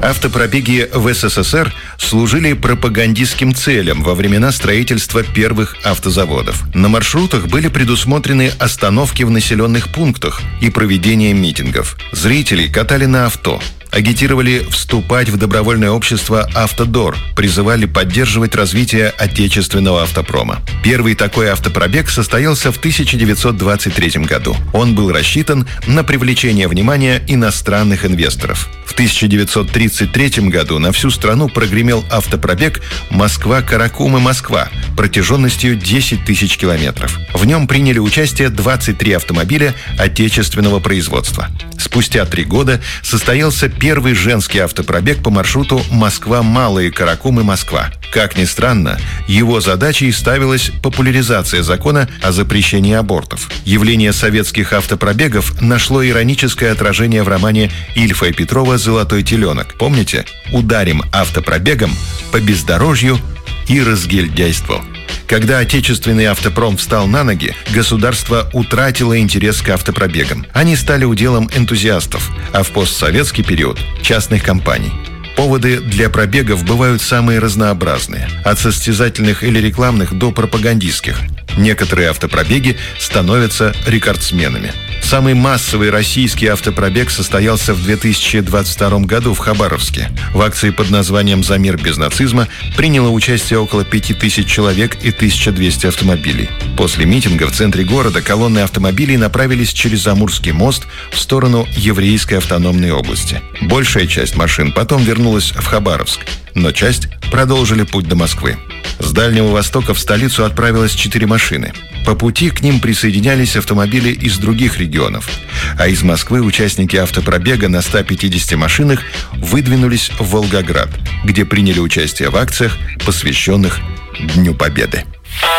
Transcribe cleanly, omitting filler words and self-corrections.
Автопробеги в СССР служили пропагандистским целям во времена строительства первых автозаводов. На маршрутах были предусмотрены остановки в населенных пунктах и проведение митингов. Зрителей катали на авто, агитировали вступать в добровольное общество «Автодор», призывали поддерживать развитие отечественного автопрома. Первый такой автопробег состоялся в 1923 году. Он был рассчитан на привлечение внимания иностранных инвесторов. В 1933 году на всю страну прогремел автопробег Москва-Каракумы-Москва протяженностью 10 тысяч километров. В нем приняли участие 23 автомобиля отечественного производства. Спустя 3 года состоялся первый женский автопробег по маршруту Москва-Малые Каракумы-Москва. Как ни странно, его задачей ставилась популяризация закона о запрещении абортов. Явление советских автопробегов нашло ироническое отражение в романе Ильфа и Петрова «Золотой теленок». Помните? Ударим автопробегом по бездорожью и разгильдяйству. Когда отечественный автопром встал на ноги, государство утратило интерес к автопробегам. Они стали уделом энтузиастов, а в постсоветский период – частных компаний. Поводы для пробегов бывают самые разнообразные – от состязательных или рекламных до пропагандистских. Некоторые автопробеги становятся рекордсменами. Самый массовый российский автопробег состоялся в 2022 году в Хабаровске. В акции под названием «За мир без нацизма» приняло участие около 5000 человек и 1200 автомобилей. После митинга в центре города колонны автомобилей направились через Амурский мост в сторону Еврейской автономной области. Большая часть машин потом вернулась в Хабаровск, но часть продолжили путь до Москвы. С Дальнего Востока в столицу отправилось 4 машины. По пути к ним присоединялись автомобили из других регионов. А из Москвы участники автопробега на 150 машинах выдвинулись в Волгоград, где приняли участие в акциях, посвященных Дню Победы.